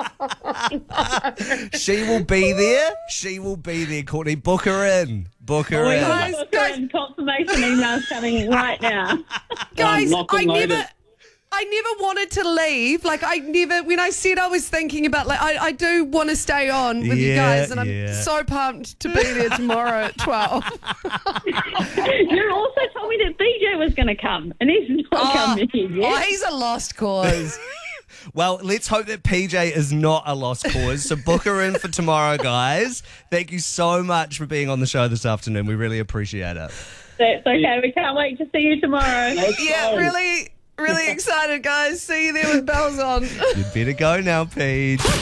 She will be there. She will be there, Courtney. Book her in. Book her in. Guys, confirmation emails coming right now. Guys, lock and loaded. I never wanted to leave. Like, when I said I was thinking about, like, I do want to stay on with you guys, and I'm so pumped to be there tomorrow at 12. You also told me that BJ was going to come, and he's not coming yet. Oh, he's a lost cause. Well, let's hope that PJ is not a lost cause. So book her in for tomorrow, guys. Thank you so much for being on the show this afternoon. We really appreciate it. That's okay. We can't wait to see you tomorrow. Yeah, really excited, guys. See you there with bells on. You'd better go now, Paige.